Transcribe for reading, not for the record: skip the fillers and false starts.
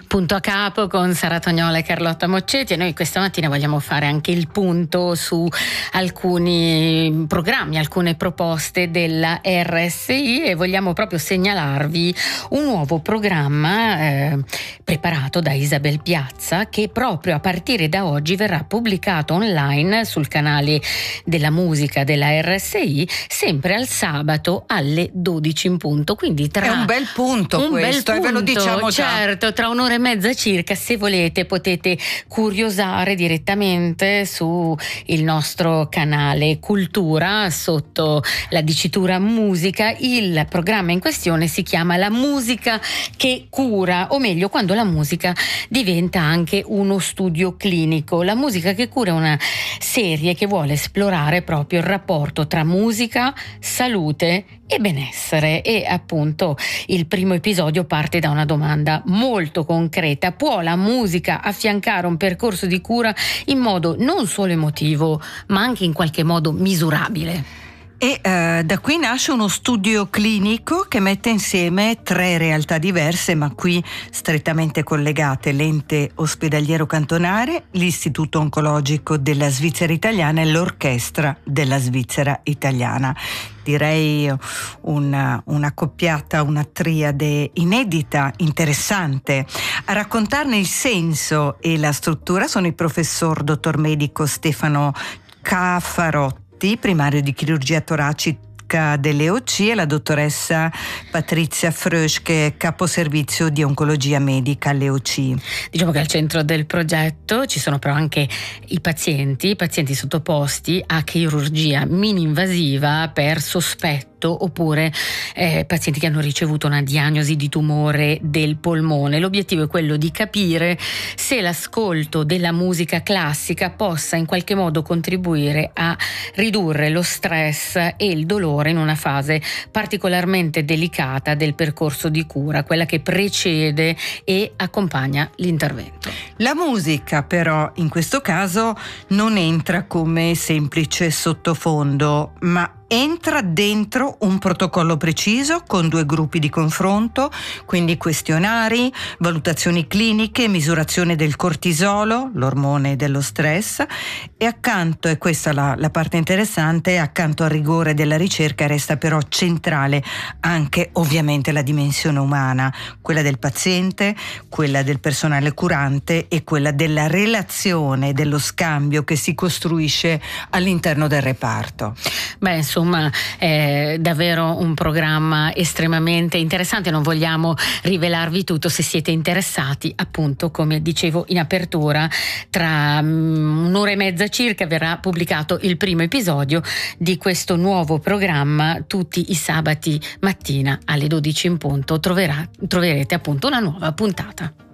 Punto a capo con Sara Tognola e Carlotta Moccetti, e noi questa mattina vogliamo fare anche il punto su alcuni programmi, alcune proposte della RSI, e vogliamo proprio segnalarvi un nuovo programma preparato da Isabel Piazza, che proprio a partire da oggi verrà pubblicato online sul canale della musica della RSI, sempre al sabato alle 12 in punto. Quindi è un bel punto questo, e ve lo diciamo già. Certo, tra un'ora e mezza circa, se volete potete curiosare direttamente su il nostro canale Cultura sotto la dicitura musica. Il programma in questione si chiama La musica che cura, o meglio, quando la musica diventa anche uno studio clinico. La musica che cura è una serie che vuole esplorare proprio il rapporto tra musica, salute e benessere, e appunto il primo episodio parte da una domanda molto concreta: può la musica affiancare un percorso di cura in modo non solo emotivo ma anche in qualche modo misurabile? E da qui nasce uno studio clinico che mette insieme 3 realtà diverse, ma qui strettamente collegate: l'ente ospedaliero cantonare, l'istituto oncologico della Svizzera italiana e l'orchestra della Svizzera italiana. Direi una coppiata, una triade inedita, interessante. A raccontarne il senso e la struttura sono il professor dottor medico Stefano Caffarotti, primario di chirurgia toracica delle OC, e la dottoressa Patrizia Frösch, che è caposervizio di oncologia medica alle OC. Diciamo che al centro del progetto ci sono però anche i pazienti sottoposti a chirurgia mini-invasiva per sospetto, oppure pazienti che hanno ricevuto una diagnosi di tumore del polmone. L'obiettivo è quello di capire se l'ascolto della musica classica possa in qualche modo contribuire a ridurre lo stress e il dolore in una fase particolarmente delicata del percorso di cura, quella che precede e accompagna l'intervento. La musica però in questo caso non entra come semplice sottofondo, ma entra dentro un protocollo preciso con 2 gruppi di confronto, quindi questionari, valutazioni cliniche, misurazione del cortisolo, l'ormone dello stress, e accanto, e questa è la parte interessante, accanto al rigore della ricerca resta però centrale anche ovviamente la dimensione umana, quella del paziente, quella del personale curante e quella della relazione, dello scambio che si costruisce all'interno del reparto. Beh, insomma, è davvero un programma estremamente interessante. Non vogliamo rivelarvi tutto. Se siete interessati, appunto, come dicevo in apertura, tra un'ora e mezza circa verrà pubblicato il primo episodio di questo nuovo programma. Tutti i sabati mattina alle 12 in punto troverete appunto una nuova puntata.